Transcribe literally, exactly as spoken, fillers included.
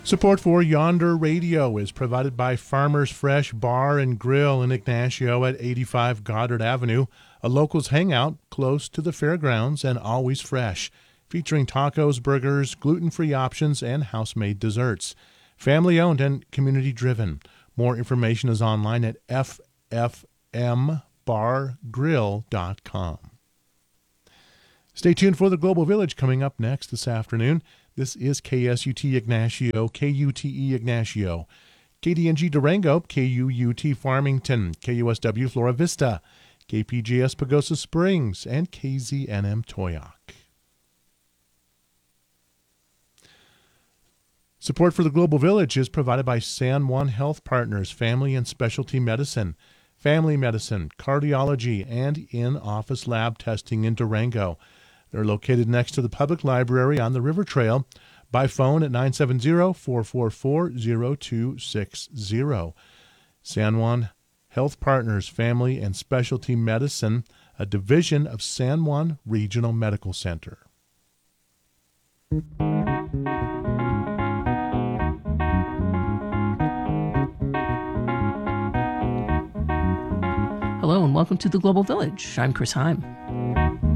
Support for Yonder Radio is provided by Farmers Fresh Bar and Grill in Ignacio at eighty-five Goddard Avenue, a locals hangout close to the fairgrounds and always fresh, featuring tacos, burgers, gluten-free options, and house-made desserts. Family-owned and community-driven. More information is online at f f m bar grill dot com. Stay tuned for the Global Village coming up next this afternoon. This is K S U T Ignacio, K U T E Ignacio, K D N G Durango, K U U T Farmington, K U S W Flora Vista, K P J S Pagosa Springs, and K Z N M Toyoak. Support for the Global Village is provided by San Juan Health Partners, Family and Specialty Medicine, Family Medicine, Cardiology, and in-office lab testing in Durango. They're located next to the public library on the River Trail. By phone at nine seven zero, four four four, zero two six zero. San Juan Health Partners, Family and Specialty Medicine, a division of San Juan Regional Medical Center. Hello and welcome to the Global Village. I'm Chris Heim.